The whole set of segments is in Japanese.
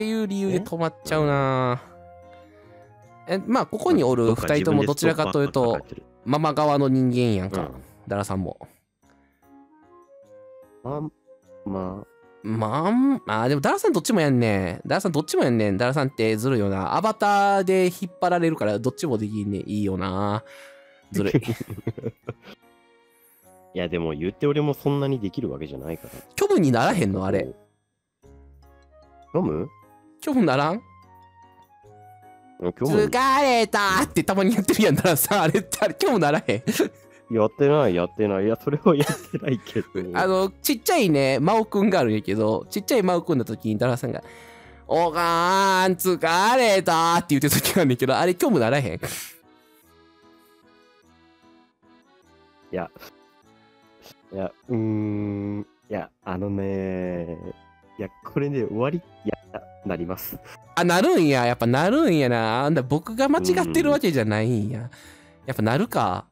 ていう理由で止まっちゃうな。まあ、ここにおる2人ともどちらかというと、ママ側の人間やんか、ダラさんも。まあ、でもダラさんどっちもやんねん。ダラさんどっちもやんねん。ダラさんってずるいよな。アバターで引っ張られるからどっちもできんねん。いいよな。ずるい。 いや、でも言って俺もそんなにできるわけじゃないから。 虚無にならへんのあれ。 虚無？ 虚無ならん？疲れたってたまにやってるやん、ダラさん。あれって虚無ならへん。 やってない。いや、それはやってないけど。 ちっちゃいね、真央くんがあるんやけど、ちっちゃい真央くんの時にダラさんが、おかーん、疲れたって言ってる時があるんやけど、あれ虚無ならへん。 いや、いや、これね、終わり、なります。 あ、なるんや。やっぱなるんやな。僕が間違ってるわけじゃないんや。やっぱなるか。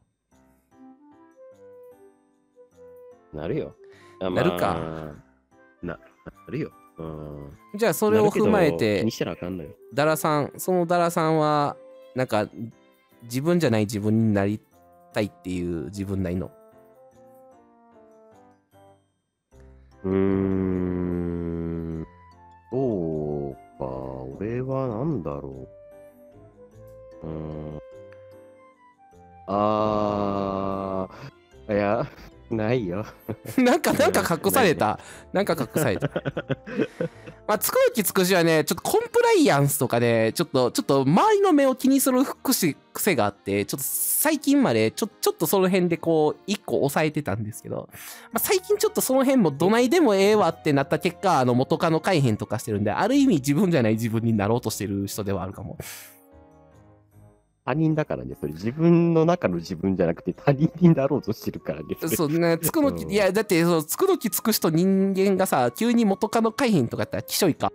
なるよ。 なるか。 なるよ。 じゃあそれを踏まえて、 ダラさんは、なんか、自分じゃない自分になりたいっていう自分ないの？ そうか、俺はなんだろう。いや、ないよ。 なんか隠された。なんか隠された。まあ、つくのきつくしはね、ちょっとコンプライアンスとかね、ちょっと周りの目を気にする癖があって、ちょっと最近までちょっとその辺でこう、一個抑えてたんですけど、まあ、最近ちょっとその辺もどないでもええわってなった結果、元カノ改変とかしてるんで、ある意味自分じゃない自分になろうとしてる人ではあるかも。 他人だからね、それ自分の中の自分じゃなくて他人になろうとしてるからね。 そうね、つくのき、いや、だって、つくのきつくしと人間がさ、急に元カノ改変とかやったら、きしょいか。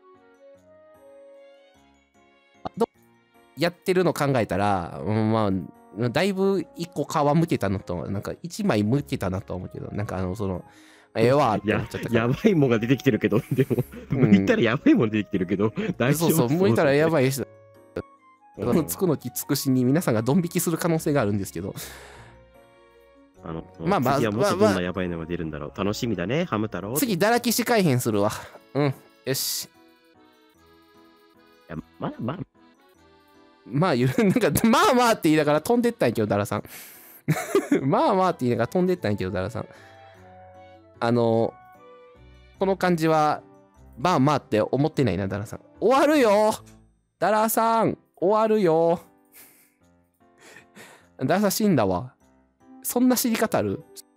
やってるの考えたら、まあ、だいぶ一個皮むけたのと、なんか一枚むけたなと思うけど、なんかええわって思っちゃったから。 やばいもんが出てきてるけど、でも、向いたらやばいもん出てきてるけど、大丈夫？ そう、向いたらやばい人。つくのきつくしに皆さんがドン引きする可能性があるんですけど。 まあまあ、次はもしどんなやばいのが出るんだろう。楽しみだね、ハム太郎。 次、だらきし改変するわ。うん、よし。 まあ、 なんか、まあって言いながら飛んでったんやけど、ダラさん。まあって言いながら飛んでったんやけど、ダラさん。この感じは、まあって思ってないな、ダラさん。終わるよダラさん終わるよダラさん死んだわ。そんな知り方ある？